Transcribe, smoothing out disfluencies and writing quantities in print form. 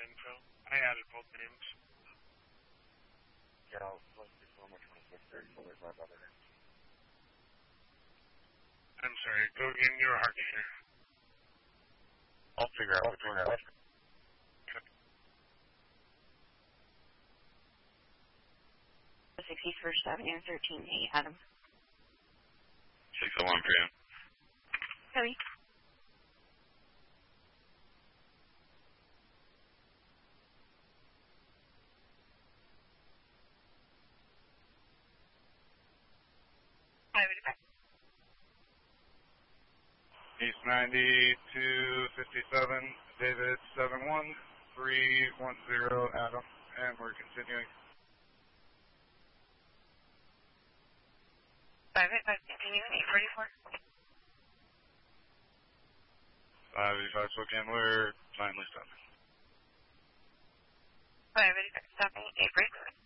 info. I added both names. Yeah, let's do so much 2634 other names. I'm sorry, go again, you were hard to hear. I'll figure out between that. The 61st Avenue, 13A, Adam. 601 for you. Copy. East 90 to 57, David 71310, Adam, and we're continuing. Continuing, 844. 585 Spokane, we're finally stopping. 585 stopping, 844.